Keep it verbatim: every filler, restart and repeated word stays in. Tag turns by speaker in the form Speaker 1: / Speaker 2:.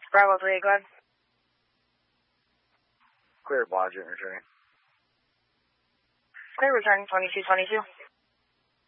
Speaker 1: Bravo three, go ahead.
Speaker 2: Clear, Blodgett, returning.
Speaker 1: Clear, returning twenty-two twenty-two.